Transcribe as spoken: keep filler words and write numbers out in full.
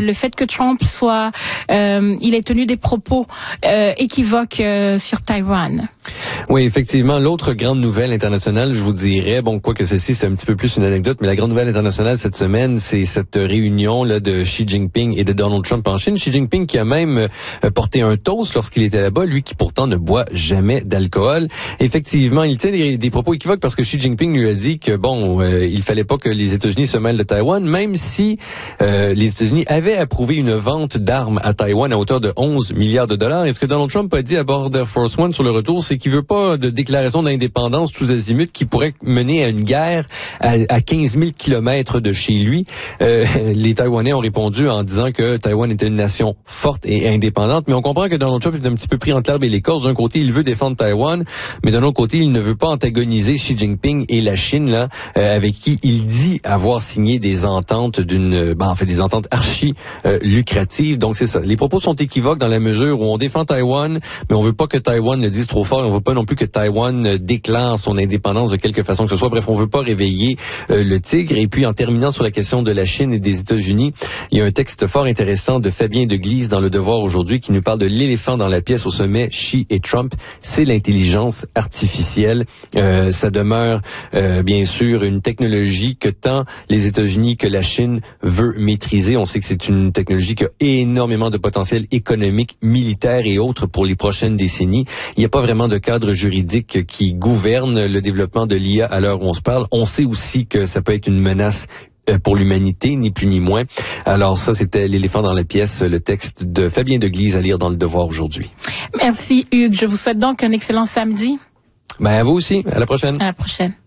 le fait que Trump soit, euh, il ait tenu des propos euh, équivoques euh, sur Taïwan. Oui, effectivement. L'autre grande nouvelle internationale, je vous dirais, bon, quoi que ceci, c'est un petit peu plus une anecdote, mais la grande nouvelle internationale cette semaine, c'est cette réunion là de Xi Jinping et de Donald Trump en Chine. Xi Jinping qui a même euh, porté un toast lorsqu'il était là-bas, lui qui pourtant ne boit jamais d'alcool. Effectivement, il tient des, des propos équivoques parce que Xi Jinping lui a dit que bon, euh, il fallait pas que les États-Unis se mêlent de Taïwan, même si euh, les États-Unis avaient approuvé une vente d'armes à Taïwan à hauteur de onze milliards de dollars. Et ce que Donald Trump a dit à bord d'Air Force One sur le retour, c'est qu'il veut pas de déclaration d'indépendance tous azimuts qui pourrait mener à une guerre à, à quinze mille kilomètres de chez lui. Euh, les Taïwanais ont répondu en disant que Taïwan était une nation forte et indépendante, mais on comprend que Donald Trump est un petit peu pris entre l'arbre et l'écorce. D'un côté, il veut défendre Taïwan, mais d'un autre côté, il ne veut pas antagoniser Xi Jinping et la Chine, là, euh, avec qui il dit avoir signé des ententes d'une, ben, en fait, des ententes archi euh, lucratives. Donc c'est ça. Les propos sont équivoques dans la mesure où on défend Taïwan, mais on veut pas que Taïwan le dise trop fort. On veut pas non plus que Taïwan déclare son indépendance de quelque façon que ce soit. Bref, on veut pas réveiller euh, le tigre. Et puis, en terminant sur la question de la Chine et des États-Unis, il y a un texte fort intéressant de Fabien Deglise dans Le Devoir aujourd'hui qui nous parle de l'éléphant dans la pièce au sommet Xi et Trump. C'est l'intelligence artificielle. Euh, ça demeure, euh, bien sûr, une technologie que tant les États-Unis que la Chine veut maîtriser. On sait que c'est une technologie qui a énormément de potentiel économique, militaire et autres pour les prochaines décennies. Il n'y a pas vraiment de cadre juridique qui gouverne le développement de l'I A à l'heure où on se parle. On sait aussi que ça peut être une menace pour l'humanité, ni plus ni moins. Alors ça, c'était l'éléphant dans la pièce, le texte de Fabien Deglise à lire dans Le Devoir aujourd'hui. Merci Hugues. Je vous souhaite donc un excellent samedi. Ben à vous aussi. À la prochaine. À la prochaine.